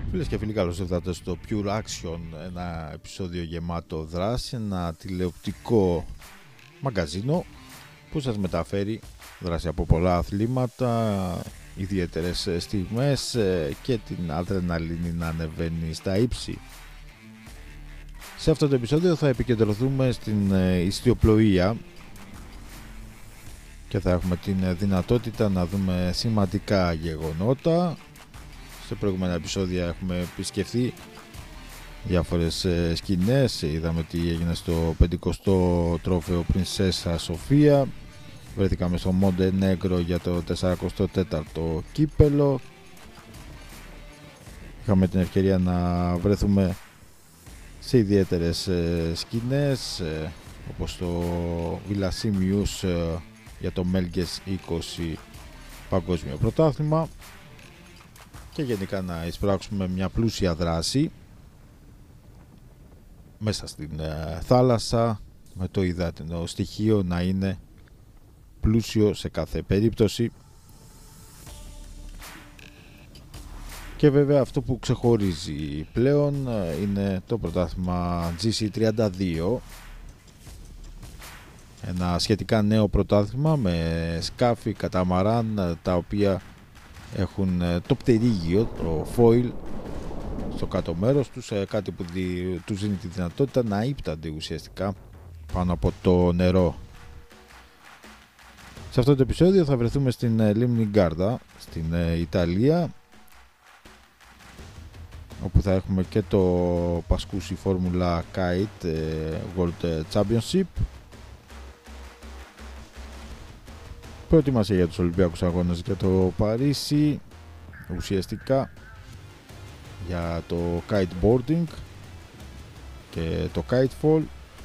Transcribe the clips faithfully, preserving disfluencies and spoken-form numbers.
Φίλες και φίλοι, καλώς ήρθατε στο Pure Action, ένα επεισόδιο γεμάτο δράση, ένα τηλεοπτικό μαγκαζίνο που σας μεταφέρει δράση από πολλά αθλήματα, ιδιαίτερες στιγμές και την αδρεναλίνη να ανεβαίνει στα ύψη. Σε αυτό το επεισόδιο θα επικεντρωθούμε στην ιστιοπλοεία και θα έχουμε την δυνατότητα να δούμε σημαντικά γεγονότα. Σε προηγούμενα επεισόδια έχουμε επισκεφθεί διάφορες σκηνές. Είδαμε τι έγινε στο πενηκοστό τρόφαιο Πρινσέσα Σοφία. Βρεθήκαμε στο Μοντενέγκρο για το σαραντά τέταρτο κύπελο. Είχαμε την ευκαιρία να βρεθούμε σε ιδιαίτερες σκηνές, όπως το Βιλασίμιους για το Μέλγκες είκοσι παγκόσμιο πρωτάθλημα, και γενικά να εισπράξουμε μια πλούσια δράση μέσα στην ε, θάλασσα, με το υδάτινο στοιχείο να είναι πλούσιο σε κάθε περίπτωση. Και βέβαια αυτό που ξεχωρίζει πλέον ε, είναι το πρωτάθλημα τζι σι τριάντα δύο, ένα σχετικά νέο πρωτάθλημα με σκάφη καταμαράν, τα οποία έχουν το πτερίγιο, το foil στο κάτω μέρος τους, κάτι που δι, τους δίνει τη δυνατότητα να ύπτανται ουσιαστικά πάνω από το νερό. Σε αυτό το επεισόδιο θα βρεθούμε στην λίμνη Γκάρδα, στην Ιταλία, όπου θα έχουμε και το Πασκούσι Formula Kite World Championship, προετοιμασία για τους Ολυμπιακούς Αγώνες για το Παρίσι, ουσιαστικά για το kiteboarding και το kitefall.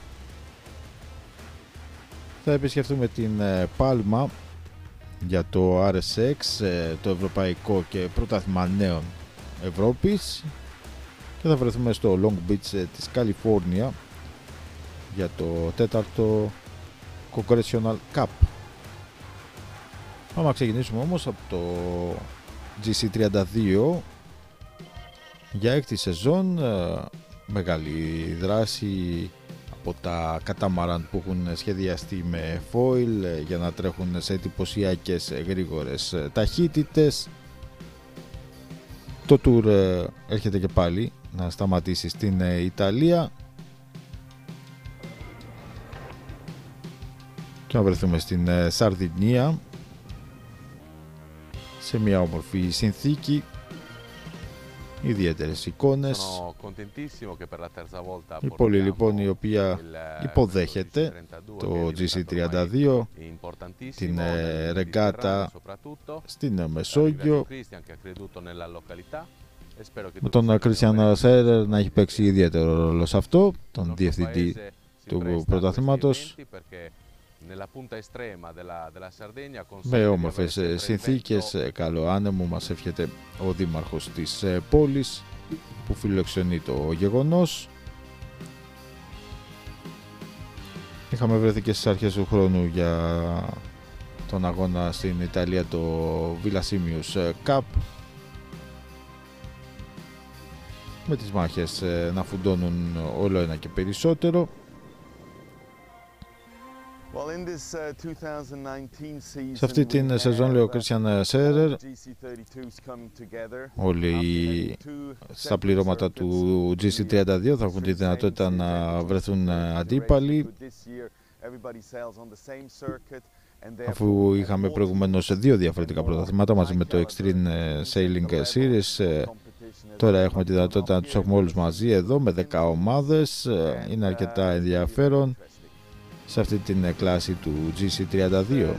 Θα επισκεφτούμε την Πάλμα για το αρ ες εξ, το Ευρωπαϊκό και Πρωτάθλημα Νέων Ευρώπης, και θα βρεθούμε στο Long Beach της Καλιφόρνια για το τέταρτο Congressional Cup. Πάμε να ξεκινήσουμε όμως από το τζι σι τριάντα δύο για έκτη σεζόν. Μεγάλη δράση από τα κατάμαραν που έχουν σχεδιαστεί με foil για να τρέχουν σε εντυπωσιακές γρήγορες ταχύτητες. Το tour έρχεται και πάλι να σταματήσει στην Ιταλία και να βρεθούμε στην Σαρδινία σε μια όμορφη συνθήκη, ιδιαίτερες εικόνες. Η πόλη λοιπόν η οποία υποδέχεται το τζι σι τριάντα δύο, την ρεγκάτα στην Μεσόγειο, με τον Κριστιαν Σέρερ να έχει παίξει ιδιαίτερο ρόλο σε αυτό, τον διευθυντή του πρωταθλήματος, με όμορφες συνθήκες, καλό άνεμο. Μας εύχεται ο δήμαρχος της πόλης που φιλοξενεί το γεγονός. Είχαμε βρεθεί και στις αρχές του χρόνου για τον αγώνα στην Ιταλία, το Βιλασίμιους Cup, με τις μάχες να φουντώνουν όλο ένα και περισσότερο. Σε αυτή την σεζόν, λέει ο Κριστιαν Σέρερ, όλοι στα πληρώματα του τζι σι τριάντα δύο θα έχουν τη δυνατότητα να βρεθούν αντίπαλοι, αφού είχαμε προηγουμένως δύο διαφορετικά πρωταθλήματα μαζί με το Extreme Sailing Series. Τώρα έχουμε τη δυνατότητα να τους έχουμε όλους μαζί εδώ με δέκα ομάδες. Είναι αρκετά ενδιαφέρον σε αυτή την κλάση του τζι σι τριάντα δύο.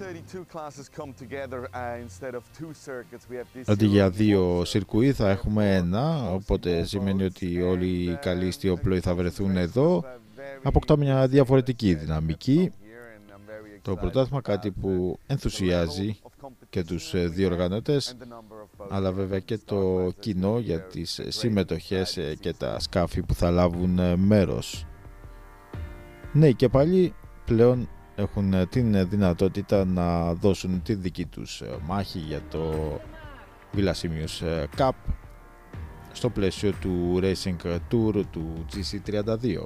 Αντί για δύο σιρκουί θα έχουμε ένα, οπότε σημαίνει ότι όλοι οι καλοί ιστιοπλοοί θα βρεθούν εδώ. Αποκτά μια διαφορετική δυναμική το πρωτάθλημα, κάτι που ενθουσιάζει και τους διοργανωτές, αλλά βέβαια και το κοινό για τις συμμετοχές και τα σκάφη που θα λάβουν μέρος. Ναι, και πάλι πλέον έχουν την δυνατότητα να δώσουν τη δική τους μάχη για το Βιλασίμιους Cup στο πλαίσιο του Racing Tour του τζι σι τριάντα δύο.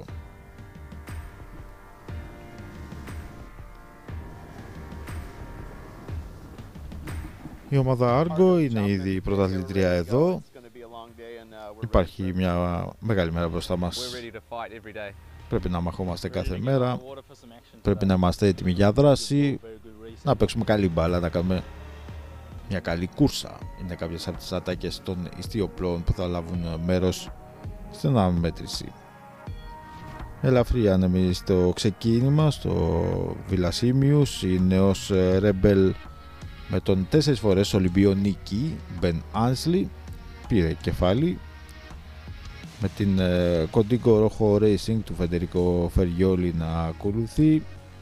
Η ομάδα Argo είναι ήδη πρωταθλήτρια εδώ. Υπάρχει μια μεγάλη μέρα μπροστά μας. Πρέπει να μαχόμαστε κάθε μέρα. Πρέπει να είμαστε έτοιμοι για δράση. Να παίξουμε καλή μπάλα, να κάνουμε μια καλή κούρσα. Είναι κάποιες από τις ατάκες των ιστιοπλών που θα λάβουν μέρος στην αναμέτρηση. Ελαφρύ άνεμη στο ξεκίνημα, στο Βιλασίμιους. Η νέος Rebel με τον τέσσερις φορές Ολυμπίο νίκη Μπεν Άνσλι πήρε κεφάλι, με την ε, κοντίκο ρόχο Racing του Φεντερίκο Φεριόλι να ακολουθεί,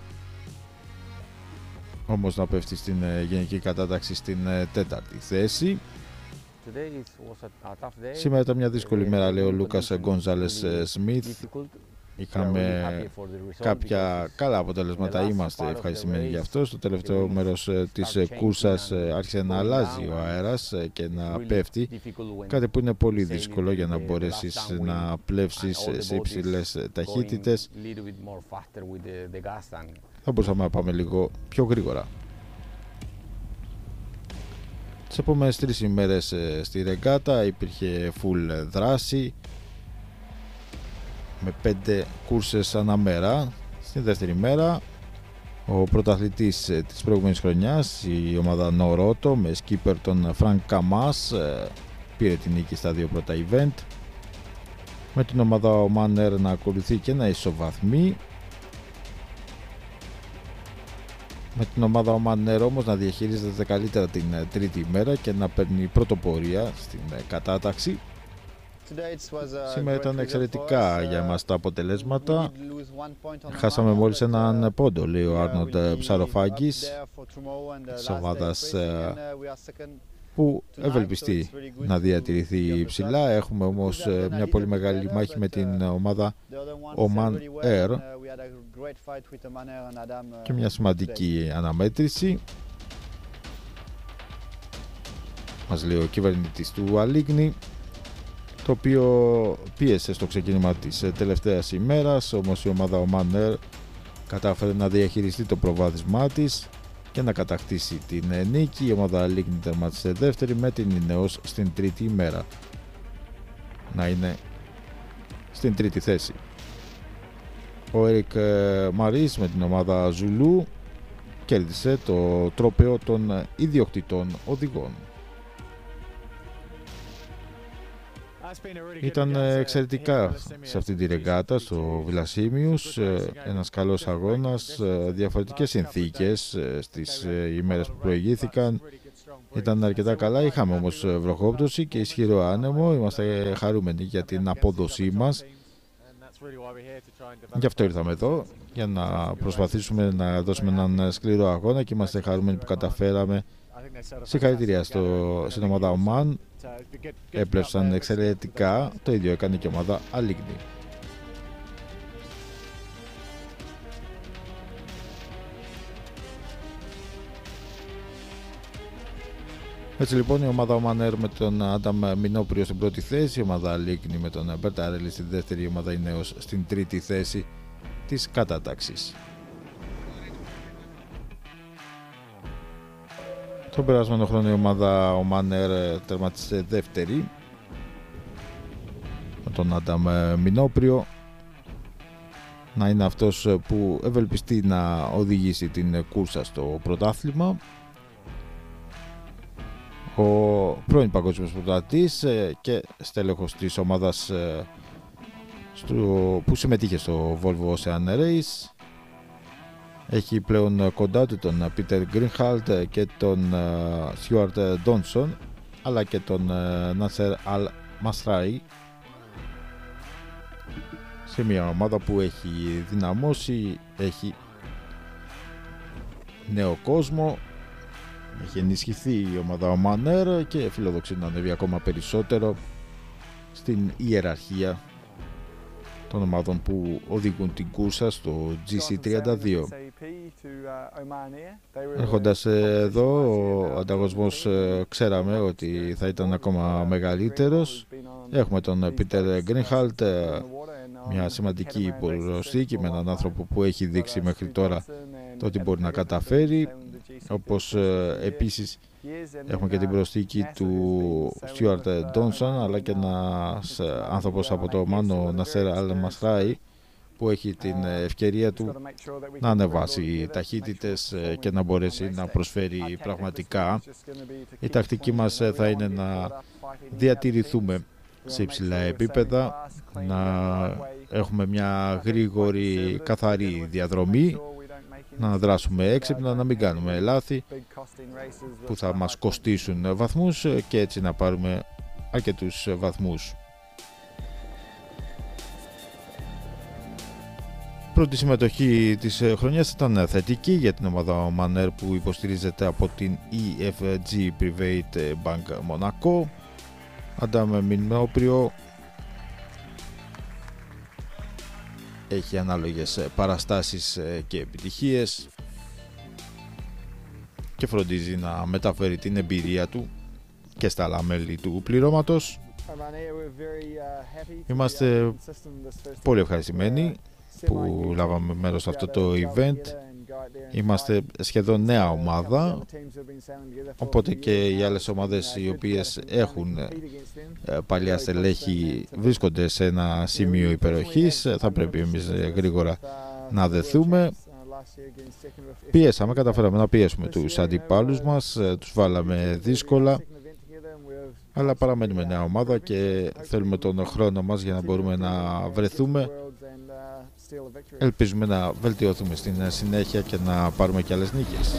όμως να πέφτει στην ε, γενική κατάταξη στην ε, τέταρτη θέση. Σήμερα ήταν μια δύσκολη μέρα, λέει ο Λούκας Γκονζάλες Σμιθ. Είχαμε κάποια καλά αποτελέσματα, είμαστε ευχαριστημένοι γι' αυτό. Στο τελευταίο μέρος της κούρσας άρχισε να αλλάζει ο αέρας και να πέφτει, κάτι που είναι πολύ δύσκολο για να μπορέσεις να πλεύσεις σε υψηλές ταχύτητες. Θα μπορούσαμε να πάμε λίγο πιο γρήγορα. Τις επόμενες τρεις ημέρες στη ρεγκάτα υπήρχε full δράση, με πέντε κούρσες ανά μέρα. Στη δεύτερη μέρα ο πρωταθλητής της προηγούμενης χρονιάς, η ομάδα Νορότο με skipper τον Φρανκ Καμάς, πήρε την νίκη στα δύο πρώτα event, με την ομάδα Oman Air να ακολουθεί και να ισοβαθμεί, με την ομάδα Oman Air όμως να διαχειρίζεται καλύτερα την τρίτη ημέρα και να παίρνει πρωτοπορία στην κατάταξη. Σήμερα ήταν εξαιρετικά για εμάς τα αποτελέσματα. Χάσαμε μόλις έναν πόντο, λέει ο Άρνοντ Ψαροφάγκης, της ομάδας που ευελπιστεί να διατηρηθεί ψηλά. Έχουμε όμως μια πολύ μεγάλη μάχη με την ομάδα Oman Air και μια σημαντική αναμέτρηση. Μας λέει ο κυβερνήτης του Αλίγνη, το οποίο πίεσε στο ξεκίνημα της τελευταίας ημέρας, όμως η ομάδα Oman Air κατάφερε να διαχειριστεί το προβάδισμά της και να κατακτήσει την νίκη. Η ομάδα Αλίγνη τερμάτισε δεύτερη, με την Ινεός στην τρίτη ημέρα να είναι στην τρίτη θέση. Ο Έρικ Μαρίς με την ομάδα Ζουλού κέρδισε το τρόπαιο των ιδιοκτητών οδηγών. Ήταν εξαιρετικά σε αυτή τη ρεγκάτα στο Βιλασίμιους, ένας καλός αγώνας, διαφορετικές συνθήκες στις ημέρες που προηγήθηκαν, ήταν αρκετά καλά. Είχαμε όμως βροχόπτωση και ισχυρό άνεμο, είμαστε χαρούμενοι για την απόδοσή μας. Γι' αυτό ήρθαμε εδώ, για να προσπαθήσουμε να δώσουμε έναν σκληρό αγώνα και είμαστε χαρούμενοι που καταφέραμε. Συγχαρητήρια στο, στην ομάδα Oman, έπλεψαν εξαιρετικά, το ίδιο έκανε και η ομάδα Αλίγνη. Έτσι λοιπόν η ομάδα Oman Air με τον Άνταμ Μινόπριο στην πρώτη θέση, η ομάδα Αλίγνη με τον Μπερταρέλη στη δεύτερη, η ομάδα Ινέος στην τρίτη θέση της κατάταξης. Τον περασμένο χρόνο η ομάδα Oman Air τερματίσε δεύτερη με τον Άνταμ Μινόπριο να είναι αυτός που ευελπιστεί να οδηγήσει την κούρσα στο πρωτάθλημα. Ο πρώην παγκόσμιος πρωταθλητής και στέλεχος της ομάδας που συμμετείχε στο Volvo Ocean Race έχει πλέον κοντά του τον Πίτερ Γκρίνχαλτ και τον Στιούαρτ Ντόνσον, αλλά και τον Νάσερ Αλ Μασράι, σε μια ομάδα που έχει δυναμώσει, έχει νέο κόσμο, έχει ενισχυθεί η ομάδα Oman Air και φιλοδοξεί να ανέβει ακόμα περισσότερο στην ιεραρχία των ομάδων που οδηγούν την κούρσα στο τζι σι τριάντα δύο. Έρχοντας εδώ, ο ανταγωνισμός ξέραμε ότι θα ήταν ακόμα μεγαλύτερος. Έχουμε τον Πίτερ Γκρίνχαλτ, μια σημαντική προσθήκη με έναν άνθρωπο που έχει δείξει μέχρι τώρα το ότι μπορεί να καταφέρει, όπως επίσης έχουμε και την προσθήκη του Στιούαρτ Ντόνσον, αλλά και ένας άνθρωπος από το Μάνο Νασέρ Αλ Μασράι, που έχει την ευκαιρία του να ανεβάσει ταχύτητες και να μπορέσει να προσφέρει πραγματικά. Η τακτική μας θα είναι να διατηρηθούμε σε υψηλά επίπεδα, να έχουμε μια γρήγορη καθαρή διαδρομή, να δράσουμε έξυπνα, να μην κάνουμε λάθη που θα μας κοστίσουν βαθμούς και έτσι να πάρουμε αρκετούς βαθμούς. Πρώτη συμμετοχή της χρονιάς ήταν θετική για την ομάδα Manner, που υποστηρίζεται από την ι εφ τζι Private Bank Monaco. Αντάμε Μινόπριο έχει ανάλογες παραστάσεις και επιτυχίες και φροντίζει να μεταφέρει την εμπειρία του και στα άλλα μέλη του πληρώματος. Είμαστε πολύ ευχαριστημένοι που λάβαμε μέρος σε αυτό το event. Είμαστε σχεδόν νέα ομάδα, οπότε και οι άλλες ομάδες οι οποίες έχουν παλιά στελέχη βρίσκονται σε ένα σημείο υπεροχής. Θα πρέπει εμείς γρήγορα να δεθούμε. Πιέσαμε, καταφέραμε να πιέσουμε τους αντιπάλους μας, τους βάλαμε δύσκολα, αλλά παραμένουμε νέα ομάδα και θέλουμε τον χρόνο μας για να μπορούμε να βρεθούμε. Ελπίζουμε να βελτιωθούμε στην συνέχεια και να πάρουμε και άλλες νίκες.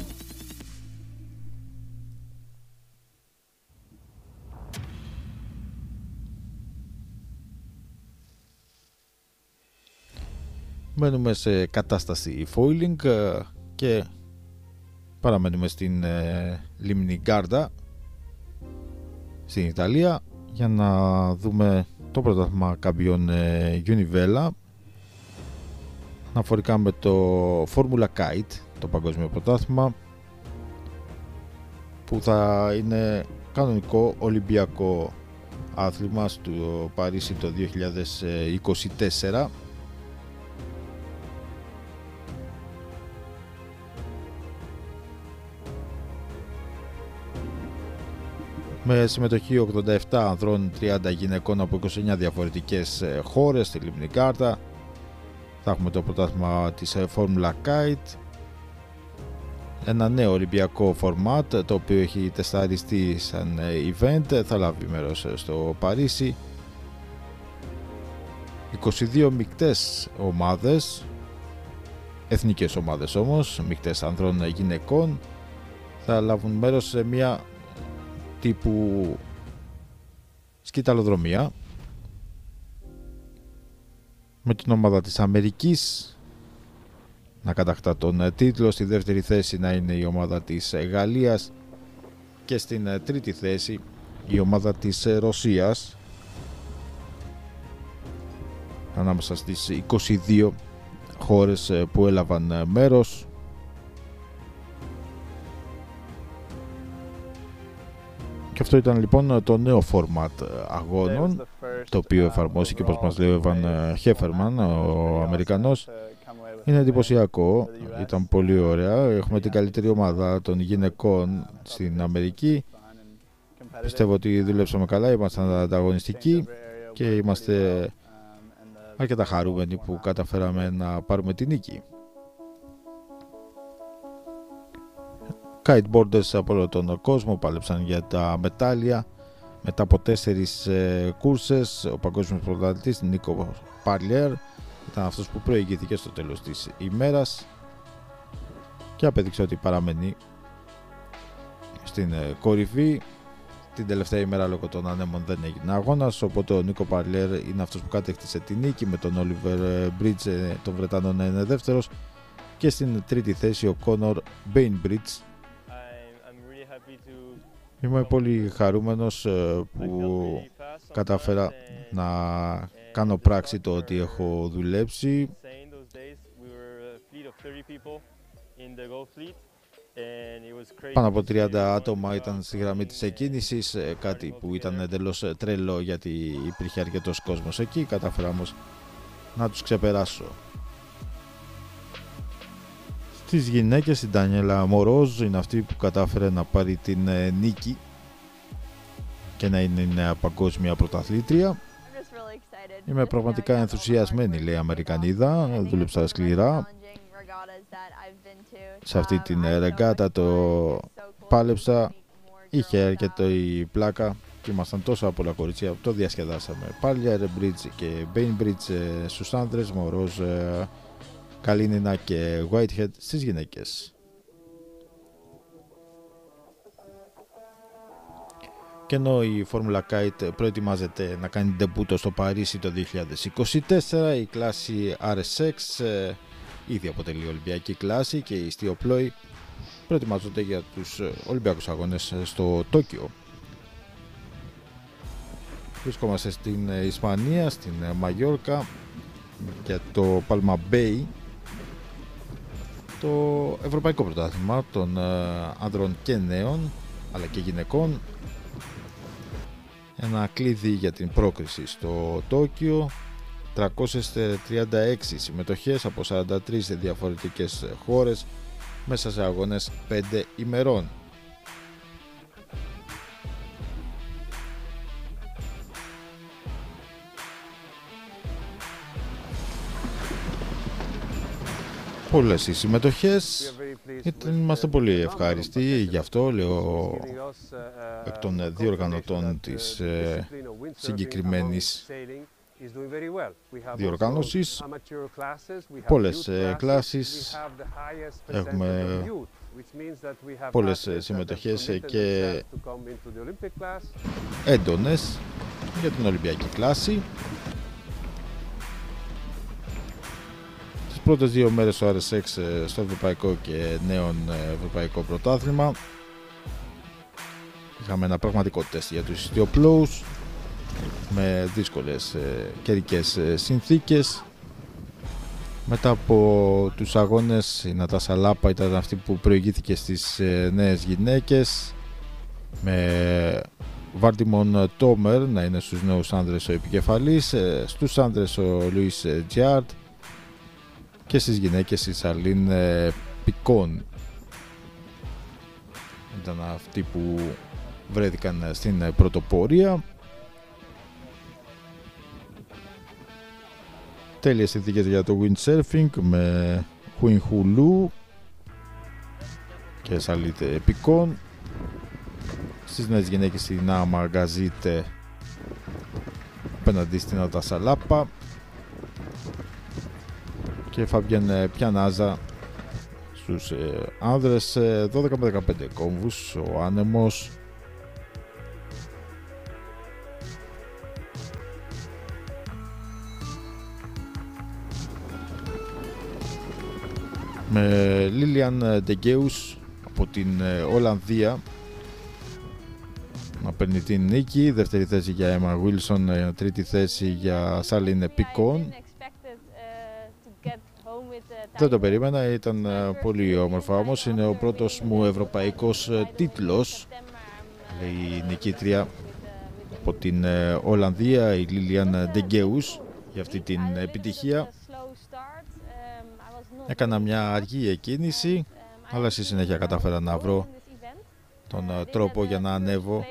Μένουμε σε κατάσταση foiling και παραμένουμε στην λίμνη Γκάρντα στην Ιταλία για να δούμε το πρωτάθλημα Καμπιόν Γιουνιβέλα αναφορικά με το Formula Kite, το παγκόσμιο πρωτάθλημα, που θα είναι κανονικό ολυμπιακό άθλημα στο Παρίσι το δύο χιλιάδες είκοσι τέσσερα. Με συμμετοχή ογδόντα επτά ανδρών, τριάντα γυναικών από είκοσι εννιά διαφορετικές χώρες στη λίμνη Γκάρντα. Θα έχουμε το πρωτάθλημα της Formula Kite, ένα νέο ολυμπιακό format το οποίο έχει τεσταριστεί σαν event, θα λάβει μέρος στο Παρίσι. είκοσι δύο μεικτές ομάδες, εθνικές ομάδες όμως, μεικτές ανδρών γυναικών, θα λάβουν μέρος σε μια τύπου σκηταλοδρομία, με την ομάδα της Αμερικής να κατακτά τον τίτλο, στη δεύτερη θέση να είναι η ομάδα της Γαλλίας και στην τρίτη θέση η ομάδα της Ρωσίας, ανάμεσα στις είκοσι δύο χώρες που έλαβαν μέρος. Και αυτό ήταν λοιπόν το νέο format αγώνων, το οποίο εφαρμόστηκε, όπως μας λέει ο Εβαν Χέφερμαν, ο Αμερικανός. Είναι εντυπωσιακό, ήταν πολύ ωραία. Έχουμε την καλύτερη ομάδα των γυναικών στην Αμερική. Πιστεύω ότι δουλέψαμε καλά, ήμασταν ανταγωνιστικοί και είμαστε αρκετά χαρούμενοι που καταφέραμε να πάρουμε την νίκη. Kiteboarders από όλο τον κόσμο πάλεψαν για τα μετάλλια μετά από τέσσερις ε, κούρσες. Ο παγκόσμιος πρωταθλητής Νίκο Παρλιέρ ήταν αυτός που προηγήθηκε στο τέλος της ημέρας και απέδειξε ότι παραμένει στην ε, κορυφή. Την τελευταία ημέρα λόγω των ανέμων δεν έγινε αγώνας, οπότε ο Νίκο Παρλιέρ είναι αυτός που κατέκτησε τη νίκη, με τον Oliver Bridge, τον Βρετανό, να είναι δεύτερος, και στην τρίτη θέση ο Connor Bainbridge. Είμαι πολύ χαρούμενος που κατάφερα να κάνω πράξη το ότι έχω δουλέψει. Πάνω από τριάντα άτομα ήταν στη γραμμή της εκκίνησης, κάτι που ήταν εντελώς τρελό γιατί υπήρχε αρκετός κόσμος εκεί. Κατάφερα όμως να τους ξεπεράσω. Στις γυναίκες η Ντανιέλα Μορόζ είναι αυτή που κατάφερε να πάρει την νίκη και να είναι η νέα παγκόσμια πρωταθλήτρια. Είμαι πραγματικά ενθουσιασμένη, λέει η Αμερικανίδα. Δούλεψα σκληρά σε αυτή την ρεγκάτα, το πάλεψα, είχε αρκετό η πλάκα και ήμασταν τόσα πολλά κορίτσια που το διασκεδάσαμε. Πάλια, Ρεμπρίτζ και Μπέινμπριτζ στους άντρες, Μορόζ, Καλίνινα και Whitehead στις γυναίκες. Και ενώ η Φόρμουλα Kite προετοιμάζεται να κάνει ντεμπούτο στο Παρίσι το δύο χιλιάδες είκοσι τέσσερα, η κλάση αρ ες εξ ε, ήδη αποτελεί ολυμπιακή κλάση και οι στιοπλόοι προετοιμάζονται για τους Ολυμπιακούς Αγώνες στο Τόκιο. Βρισκόμαστε στην Ισπανία, στην Μαγιόρκα, για το Palma Bay, το ευρωπαϊκό πρωτάθλημα των άνδρων και νέων αλλά και γυναικών. Ένα κλειδί για την πρόκριση στο Τόκιο. Τριακόσιες τριάντα έξι συμμετοχές από σαράντα τρεις διαφορετικές χώρες μέσα σε αγώνες πέντε ημερών. Πολλές οι συμμετοχές, είμαστε πολύ ευχάριστοι, γι' αυτό λέω εκ των διοργανωτών της ε, συγκεκριμένης διοργάνωσης. Πολλές ε, κλάσεις, έχουμε πολλές συμμετοχές και έντονες για την Ολυμπιακή κλάση. Πρώτες δύο μέρες στο αρ ες εξ στο ευρωπαϊκό και νέον ευρωπαϊκό πρωτάθλημα είχαμε ένα πραγματικό τεστ για τους ιστιοπλόους με δύσκολες καιρικές συνθήκες. Μετά από τους αγώνες η Νατάσα Λάπα ήταν αυτή που προηγήθηκε στις νέες γυναίκες, με Βάρτιμον Τόμερ να είναι στους νέους άνδρες ο επικεφαλής, στους άνδρες ο Λουίς Τζιάρτ και στις γυναίκες η Σαρλίν Πικόν ήταν αυτοί που βρέθηκαν στην πρωτοπορία. Τέλειες συνθήκες για το windsurfing με Χουιν Χουλού και Σαρλίν Πικόν. Στις νέες γυναίκες η Νάμα Γκαζίτε απέναντι στην Νατάσα Λάπα και Φαμπιέν Πιανάζα στους ε, άνδρες, ε, δώδεκα με δεκαπέντε κόμβους ο άνεμος. Με Λίλιαν Ντεγκέους από την ε, Ολλανδία να παίρνει την νίκη, δεύτερη θέση για Έμα Βίλσον, τρίτη θέση για Σάρλιν Πικόν. Δεν το περίμενα, ήταν πολύ όμορφα όμως. Είναι ο πρώτος μου ευρωπαϊκός τίτλος, λέει η νικήτρια από την Ολλανδία, η Λίλιαν Ντεγκέους, για αυτή την επιτυχία. Έκανα μια αργή εκκίνηση, αλλά στη συνέχεια κατάφερα να βρω τον τρόπο για να ανέβω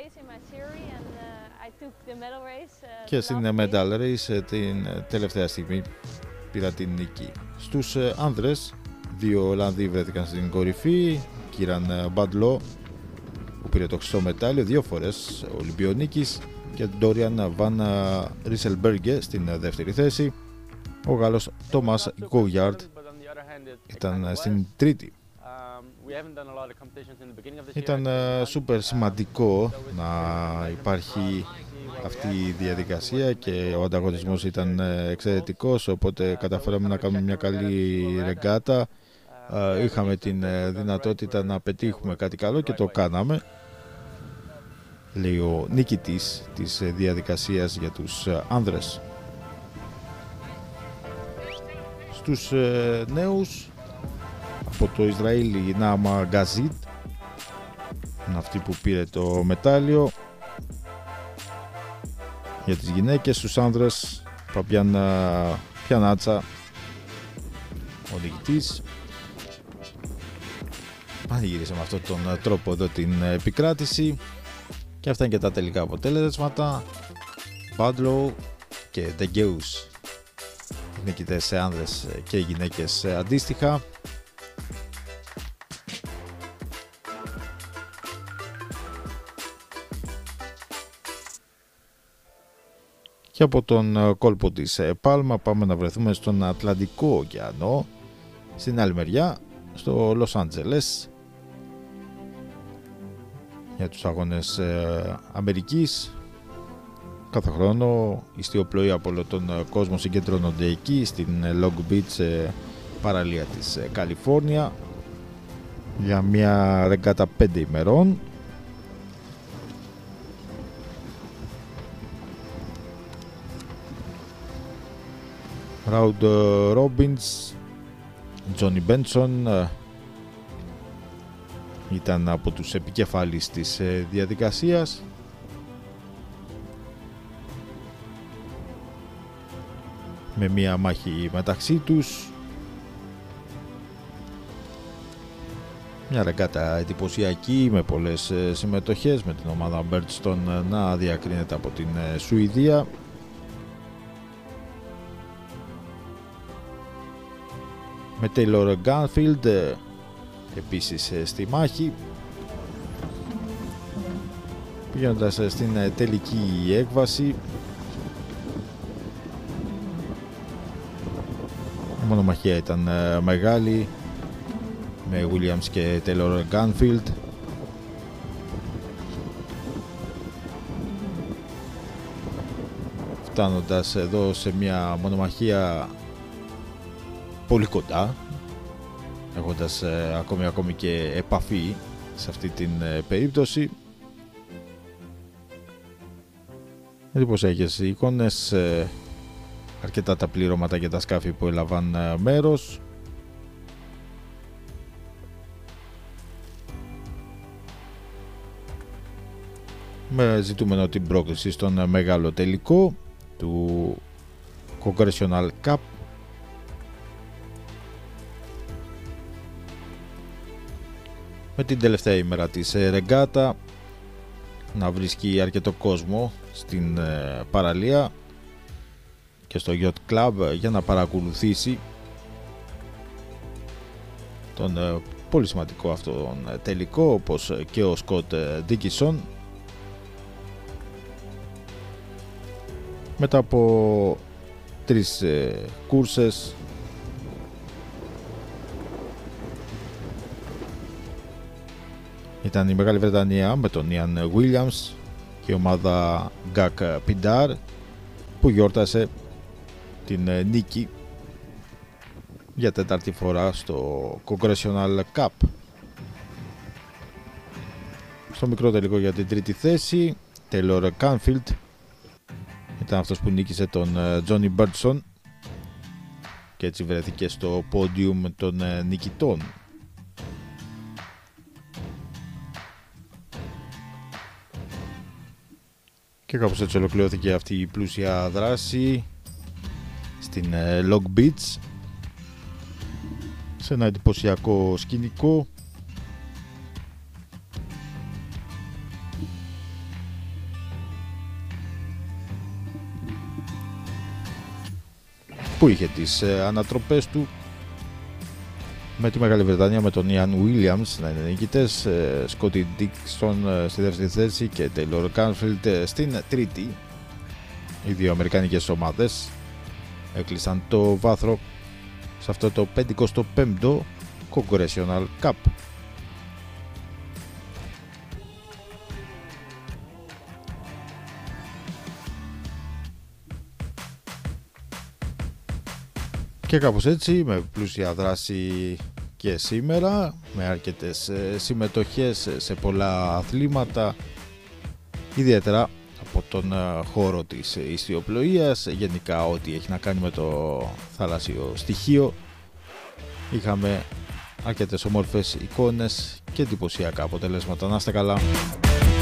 και στην medal race την τελευταία στιγμή πήρα την νίκη. Στους άνδρες, δύο Ολλανδοί βρέθηκαν στην κορυφή, Κίραν Μπαντλό που πήρε το χρυσό μετάλλιο δύο φορές Ολυμπιονίκης και Ντόριαν Βαν Ρίσελμπεργκε στην δεύτερη θέση. Ο Γάλλος Τόμας Γκόγιαρτ ήταν στην τρίτη. Ήταν σούπερ σημαντικό να υπάρχει αυτή η διαδικασία και ο ανταγωνισμός ήταν εξαιρετικός, οπότε καταφέραμε να κάνουμε μια καλή ρεγκάτα. Είχαμε την δυνατότητα να πετύχουμε κάτι καλό και το κάναμε, λέει ο νικητής της διαδικασίας για τους άνδρες. Στους νέους, από το Ισραήλ η Νάμα Γκαζίτ είναι αυτή που πήρε το μετάλλιο. Για τις γυναίκες, στους άνδρες Φαμπιάν Πιανάτσα, ο νικητής. Πανηγύρισε με αυτόν τον τρόπο εδώ την επικράτηση. Και αυτά είναι και τα τελικά αποτέλεσματα. Bardlow και The Geus, νικητές σε άνδρες και γυναίκες αντίστοιχα. Και από τον κόλπο της Πάλμα πάμε να βρεθούμε στον Ατλαντικό ωκεανό, στην άλλη μεριά, στο Λος Άντζελες, για τους αγώνες Αμερικής. Κάθε χρόνο οι ιστιοπλοοί από όλο τον κόσμο συγκεντρώνονται εκεί, στην Long Beach παραλία της Καλιφόρνια, για μια ρεγκάτα πέντε ημερών. Ράουντ Ρόμπινς, Τζόνι Μπένσον ήταν από τους επικεφαλείς της διαδικασίας. Με μία μάχη μεταξύ τους. Μια ρεγκάτα εντυπωσιακή με πολλές συμμετοχές, με την ομάδα Μπέρτστον να διακρίνεται από την Σουηδία. Με Taylor Gunfield επίσης στη μάχη, πηγαίνοντας στην τελική έκβαση. Η μονομαχία ήταν μεγάλη, με Williams και Taylor Gunfield. Φτάνοντας εδώ σε μια μονομαχία πολύ κοντά, έχοντας ε, ακόμη, ακόμη και επαφή σε αυτή την ε, περίπτωση. Εντυπωσιακές εικόνες, ε, αρκετά τα πληρώματα και τα σκάφη που έλαβαν ε, μέρος. Με ζητούμενο την πρόκληση στον ε, μεγάλο τελικό του Congressional Cup. Με την τελευταία ημέρα της ρεγκάτα να βρίσκει αρκετό κόσμο στην παραλία και στο Yacht Club για να παρακολουθήσει τον πολύ σημαντικό αυτόν τελικό, όπως και ο Σκοτ Ντίκινσον. Μετά από τρεις κούρσες ήταν η Μεγάλη Βρετανία με τον Ιαν Williams και η ομάδα Γκακ Πιντάρ που γιόρτασε την νίκη για τέταρτη φορά στο Congressional Cup. Στο μικρό τελικό για την τρίτη θέση, Taylor Gunfield ήταν αυτός που νίκησε τον Johnny Birdson και έτσι βρέθηκε στο πόντιουμ των νικητών. Και κάπως έτσι ολοκληρώθηκε αυτή η πλούσια δράση στην Long Beach, σε ένα εντυπωσιακό σκηνικό που είχε τις ανατροπές του, με τη Μεγάλη Βρετανία με τον Ian Williams να είναι νικητές, Scotty Dixon στη δεύτερη θέση και Taylor Gunfield στην τρίτη. Οι δύο αμερικανικές ομάδες έκλεισαν το βάθρο σε αυτό το πενηκοστό πέμπτο Congressional Cup. Και κάπως έτσι, με πλούσια δράση και σήμερα, με αρκετές συμμετοχές σε πολλά αθλήματα, ιδιαίτερα από τον χώρο της ιστιοπλοείας, γενικά ό,τι έχει να κάνει με το θαλάσσιο στοιχείο. Είχαμε αρκετές όμορφες εικόνες και εντυπωσιακά αποτελέσματα. Να είστε καλά.